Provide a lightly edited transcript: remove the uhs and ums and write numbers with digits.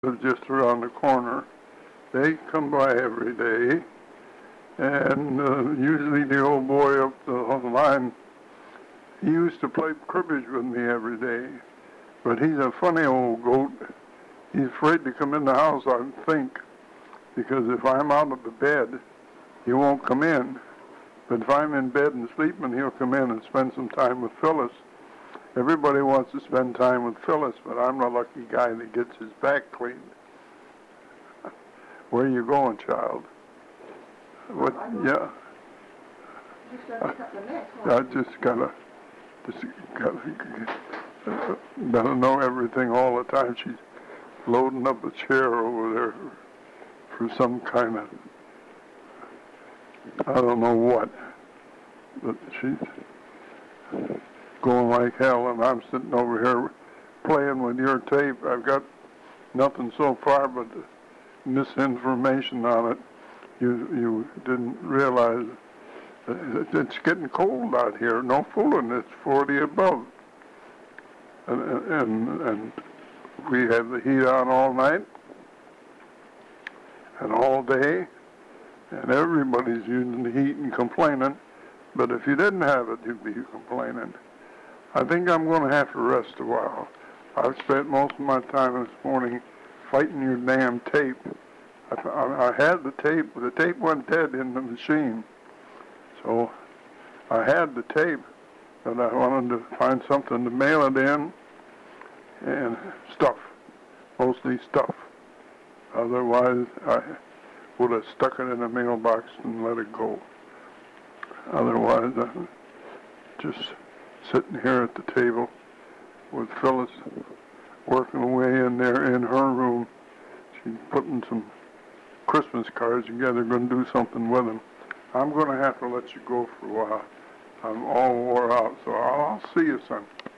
live just around the corner. They come by every day, and usually the old boy up the line, he used to play cribbage with me every day. But he's a funny old goat. He's afraid to come in the house, I think, because if I'm out of the bed, he won't come in. But if I'm in bed and sleeping, he'll come in and spend some time with Phyllis. Everybody wants to spend time with Phyllis, but I'm the lucky guy that gets his back cleaned. Where are you going, child? What? Yeah. I just gotta know everything all the time. She's loading up a chair over there for some kind of, I don't know what, but she's going like hell, and I'm sitting over here playing with your tape. I've got nothing so far but misinformation on it. You didn't realize it's getting cold out here. No fooling, it's 40 above. And we have the heat on all night and all day, and everybody's using the heat and complaining. But if you didn't have it, you'd be complaining. I think I'm going to have to rest a while. I've spent most of my time this morning fighting your damn tape. I had the tape, but the tape went dead in the machine. So I had the tape, but I wanted to find something to mail it in, and stuff, mostly stuff. Otherwise, I would have stuck it in a mailbox and let it go. Otherwise, I'm just sitting here at the table with Phyllis working away in there in her room. She's putting some Christmas cards together, going to do something with them. I'm going to have to let you go for a while. I'm all wore out, so I'll see you, son.